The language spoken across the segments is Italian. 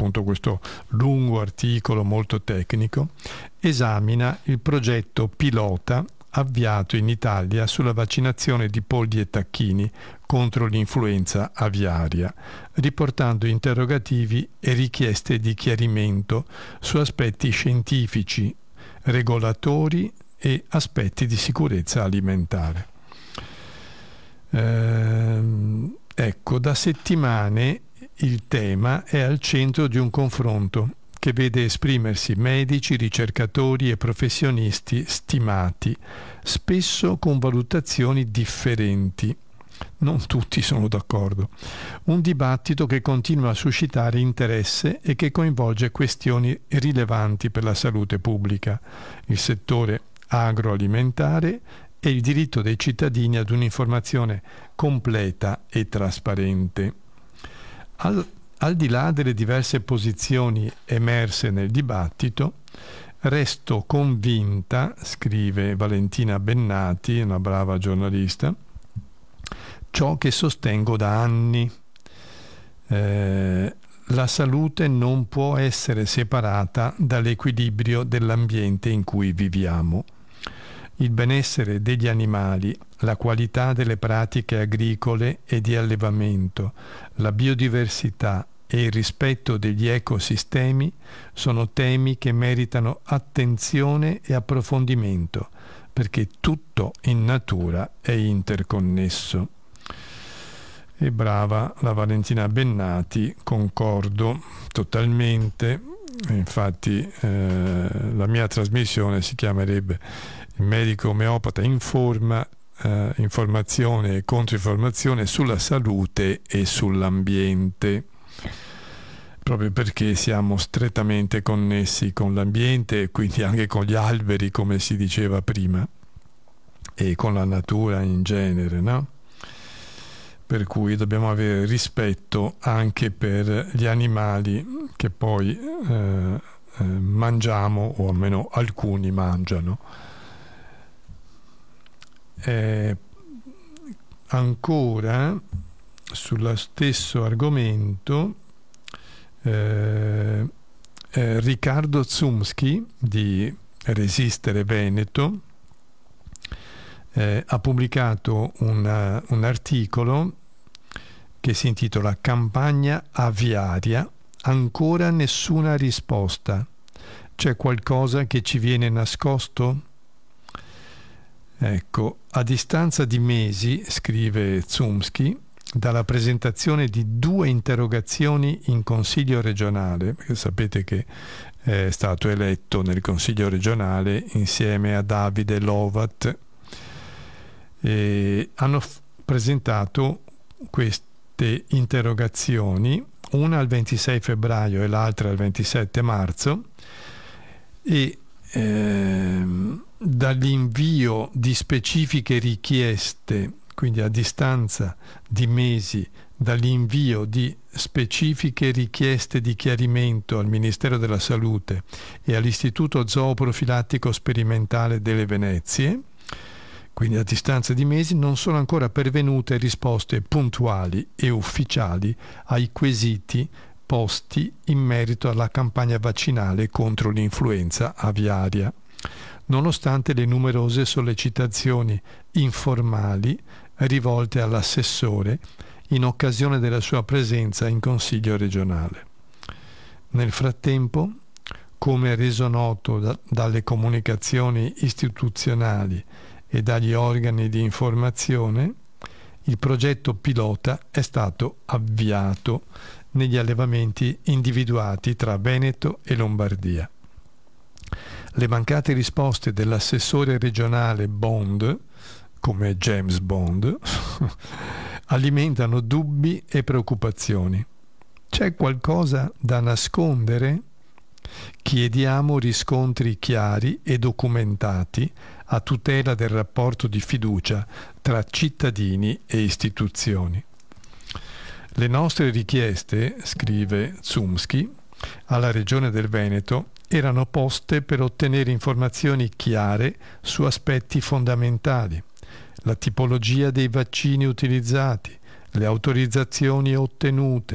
appunto questo lungo articolo molto tecnico, esamina il progetto pilota avviato in Italia sulla vaccinazione di polli e tacchini contro l'influenza aviaria, riportando interrogativi e richieste di chiarimento su aspetti scientifici, regolatori e aspetti di sicurezza alimentare. Ecco, da settimane il tema è al centro di un confronto che vede esprimersi medici, ricercatori e professionisti stimati, spesso con valutazioni differenti. Non tutti sono d'accordo. Un dibattito che continua a suscitare interesse e che coinvolge questioni rilevanti per la salute pubblica, il settore agroalimentare e il diritto dei cittadini ad un'informazione completa e trasparente. Al di là delle diverse posizioni emerse nel dibattito, resto convinta, scrive Valentina Bennati, una brava giornalista, ciò che sostengo da anni. La salute non può essere separata dall'equilibrio dell'ambiente in cui viviamo. Il benessere degli animali, la qualità delle pratiche agricole e di allevamento, la biodiversità e il rispetto degli ecosistemi sono temi che meritano attenzione e approfondimento, perché tutto in natura è interconnesso. E brava la Valentina Bennati, concordo totalmente. Infatti la mia trasmissione si chiamerebbe Il medico omeopata informa, informazione e controinformazione sulla salute e sull'ambiente, proprio perché siamo strettamente connessi con l'ambiente e quindi anche con gli alberi, come si diceva prima, e con la natura in genere, no? Per cui dobbiamo avere rispetto anche per gli animali che poi mangiamo, o almeno alcuni mangiano. Ancora sullo stesso argomento, Riccardo Zumski di Resistere Veneto ha pubblicato un articolo che si intitola Campagna aviaria, ancora nessuna risposta. C'è qualcosa che ci viene nascosto? Ecco, a distanza di mesi, scrive Zumski, dalla presentazione di 2 interrogazioni in Consiglio regionale, perché sapete che è stato eletto nel Consiglio regionale insieme a Davide Lovat, e hanno presentato queste interrogazioni, una al 26 febbraio e l'altra al 27 marzo, e dall'invio di specifiche richieste, quindi a distanza di mesi dall'invio di specifiche richieste di chiarimento al Ministero della Salute e all'Istituto Zooprofilattico Sperimentale delle Venezie, quindi a distanza di mesi, non sono ancora pervenute risposte puntuali e ufficiali ai quesiti posti in merito alla campagna vaccinale contro l'influenza aviaria, nonostante le numerose sollecitazioni informali rivolte all'assessore in occasione della sua presenza in Consiglio regionale. Nel frattempo, come reso noto dalle comunicazioni istituzionali e dagli organi di informazione, il progetto pilota è stato avviato negli allevamenti individuati tra Veneto e Lombardia. Le mancate risposte dell'assessore regionale Bond, come James Bond, alimentano dubbi e preoccupazioni. C'è qualcosa da nascondere? Chiediamo riscontri chiari e documentati a tutela del rapporto di fiducia tra cittadini e istituzioni. Le nostre richieste, scrive Zumski, alla Regione del Veneto erano poste per ottenere informazioni chiare su aspetti fondamentali: la tipologia dei vaccini utilizzati, le autorizzazioni ottenute,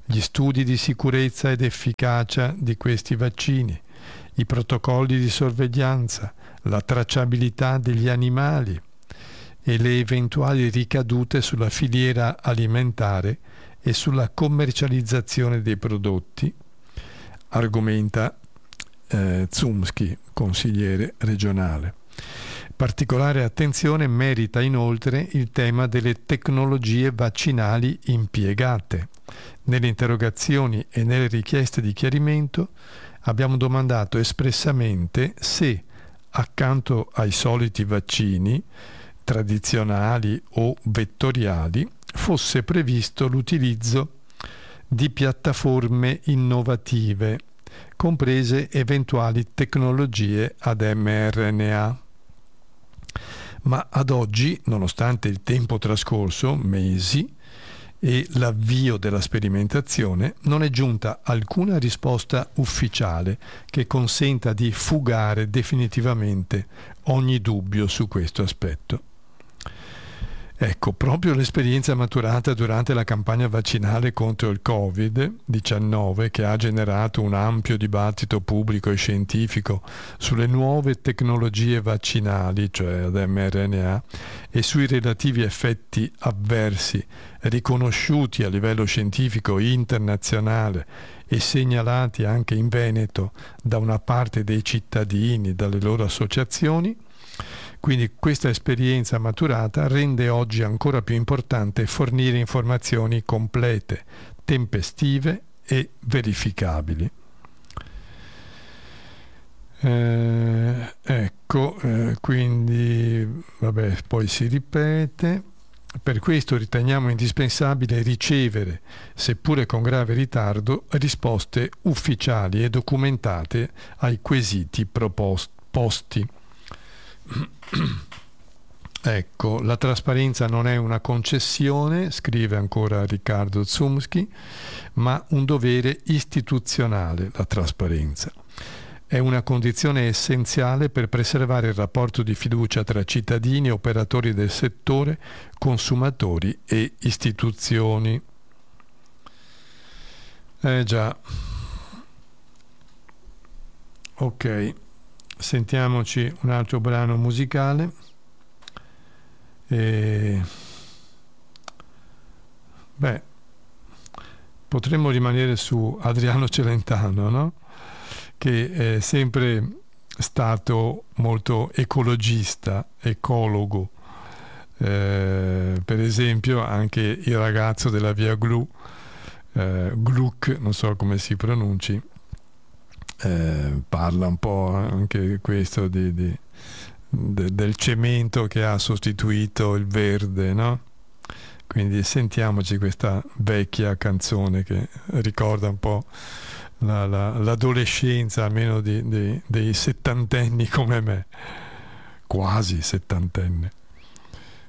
gli studi di sicurezza ed efficacia di questi vaccini, i protocolli di sorveglianza, la tracciabilità degli animali e le eventuali ricadute sulla filiera alimentare e sulla commercializzazione dei prodotti, argomenta Chomsky, consigliere regionale. Particolare attenzione merita inoltre il tema delle tecnologie vaccinali impiegate. Nelle interrogazioni e nelle richieste di chiarimento abbiamo domandato espressamente se, accanto ai soliti vaccini tradizionali o vettoriali, fosse previsto l'utilizzo di piattaforme innovative, comprese eventuali tecnologie ad mRNA. Ma ad oggi, nonostante il tempo trascorso, mesi, e l'avvio della sperimentazione, non è giunta alcuna risposta ufficiale che consenta di fugare definitivamente ogni dubbio su questo aspetto. Ecco, proprio l'esperienza maturata durante la campagna vaccinale contro il Covid-19, che ha generato un ampio dibattito pubblico e scientifico sulle nuove tecnologie vaccinali, cioè ad mRNA, e sui relativi effetti avversi riconosciuti a livello scientifico internazionale e segnalati anche in Veneto da una parte dei cittadini, dalle loro associazioni. Quindi questa esperienza maturata rende oggi ancora più importante fornire informazioni complete, tempestive e verificabili. Quindi vabbè, poi si ripete. Per questo riteniamo indispensabile ricevere, seppure con grave ritardo, risposte ufficiali e documentate ai quesiti posti. Ecco, la trasparenza non è una concessione, scrive ancora Riccardo Chomsky, ma un dovere istituzionale, la trasparenza. È una condizione essenziale per preservare il rapporto di fiducia tra cittadini, operatori del settore, consumatori e istituzioni. Già. Ok. Sentiamoci un altro brano musicale. Potremmo rimanere su Adriano Celentano, no? Che è sempre stato molto ecologista, ecologo. Per esempio anche il ragazzo della via Gluck, non so come si pronunci, parla un po' anche questo del cemento che ha sostituito il verde, no? Quindi sentiamoci questa vecchia canzone che ricorda un po' l'adolescenza, almeno dei settantenni come me, quasi settantenne.